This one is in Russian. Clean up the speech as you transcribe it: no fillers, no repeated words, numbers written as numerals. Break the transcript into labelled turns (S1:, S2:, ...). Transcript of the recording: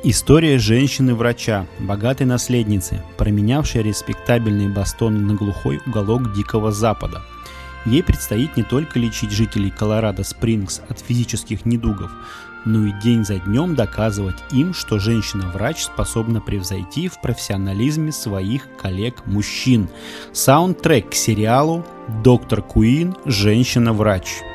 S1: История женщины-врача, богатой наследницы, променявшей респектабельный Бостон на глухой уголок Дикого Запада. Ей предстоит не только лечить жителей Колорадо-Спрингс от физических недугов, но и день за днем доказывать им, что женщина-врач способна превзойти в профессионализме своих коллег-мужчин. Саундтрек к сериалу «Доктор Куин. Женщина-врач».